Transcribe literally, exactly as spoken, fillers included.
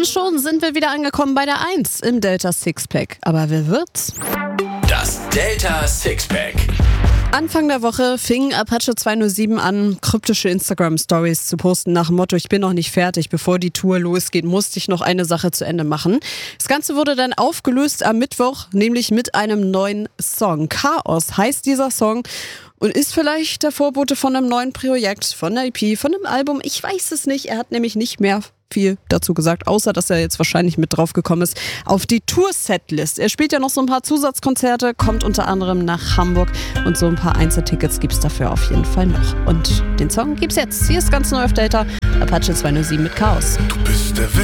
Und schon sind wir wieder angekommen bei der eins im Delta Sixpack. Aber wer wird's? Das Delta Sixpack. Anfang der Woche fing Apache zweihundertsieben an, kryptische Instagram-Stories zu posten nach dem Motto, ich bin noch nicht fertig, bevor die Tour losgeht, musste ich noch eine Sache zu Ende machen. Das Ganze wurde dann aufgelöst am Mittwoch, nämlich mit einem neuen Song. Chaos heißt dieser Song und ist vielleicht der Vorbote von einem neuen Projekt, von einer E P, von einem Album, ich weiß es nicht. Er hat nämlich nicht mehr viel dazu gesagt, außer dass er jetzt wahrscheinlich mit drauf gekommen ist auf die Tour-Setlist. Er spielt ja noch so ein paar Zusatzkonzerte, kommt unter anderem nach Hamburg und so ein paar Einzeltickets gibt's dafür auf jeden Fall noch. Und den Song gibt's jetzt. Hier ist ganz neu auf Delta, Apache zweihundertsieben mit Chaos. Du bist der Wind.